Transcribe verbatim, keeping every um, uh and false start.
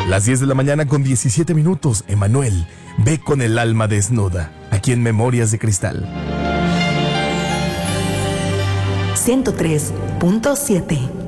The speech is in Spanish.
Las diez de la mañana con diecisiete minutos. Emanuel, ve con el alma desnuda. Aquí en Memorias de Cristal. ciento tres punto siete